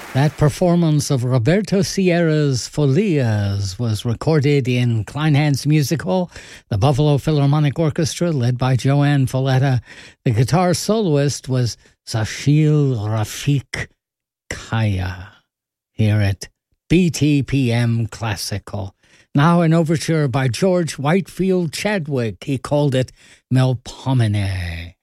That performance of Roberto Sierra's Folias was recorded in Kleinhans Music Hall, the Buffalo Philharmonic Orchestra, led by Joanne Folletta. The guitar soloist was Sashil Rafiq Kaya, here at BTPM Classical. Now an overture by George Whitefield Chadwick. He called it Melpomene.